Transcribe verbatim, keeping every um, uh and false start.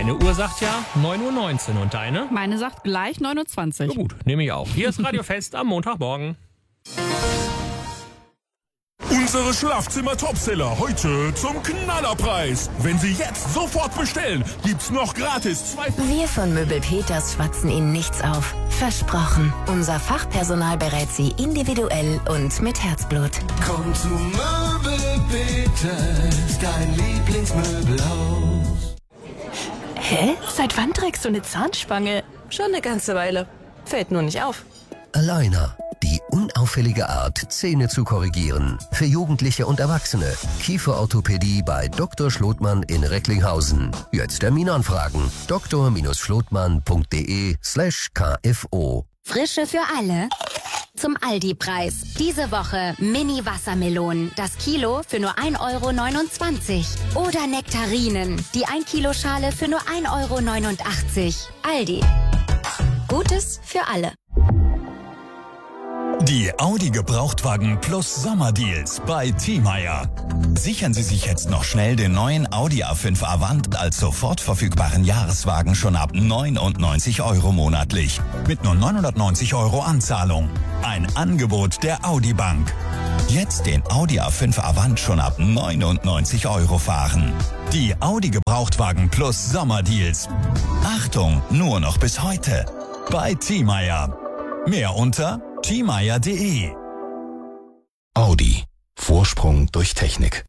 Meine Uhr sagt ja neun Uhr neunzehn und deine? Meine sagt gleich neun Uhr zwanzig. Na gut, nehme ich auch. Hier ist Radio Fest am Montagmorgen. Unsere Schlafzimmer-Topseller heute zum Knallerpreis. Wenn Sie jetzt sofort bestellen, gibt's noch gratis zwei... Wir von Möbel Peters schwatzen Ihnen nichts auf. Versprochen. Unser Fachpersonal berät Sie individuell und mit Herzblut. Komm zu Möbel Peters, dein Lieblingsmöbelhaus. Hä? Seit wann trägst du eine Zahnspange? Schon eine ganze Weile. Fällt nur nicht auf. Aligner. Die unauffällige Art, Zähne zu korrigieren. Für Jugendliche und Erwachsene. Kieferorthopädie bei Doktor Schlotmann in Recklinghausen. Jetzt Termin anfragen. doktor Schlotmann punkt de slash K F O. Frische für alle. Zum Aldi-Preis. Diese Woche Mini-Wassermelonen. Das Kilo für nur ein Euro neunundzwanzig. Oder Nektarinen. Die ein Kilo Schale für nur ein Euro neunundachtzig. Aldi. Gutes für alle. Die Audi Gebrauchtwagen Plus Sommerdeals bei Thiemeyer. Sichern Sie sich jetzt noch schnell den neuen Audi A fünf Avant als sofort verfügbaren Jahreswagen schon ab neunundneunzig Euro monatlich. Mit nur neunhundertneunzig Euro Anzahlung. Ein Angebot der Audi Bank. Jetzt den Audi A fünf Avant schon ab neunundneunzig Euro fahren. Die Audi Gebrauchtwagen Plus Sommerdeals. Achtung, nur noch bis heute. Bei Thiemeyer. Mehr unter thiemeyer punkt de. Audi. Vorsprung durch Technik.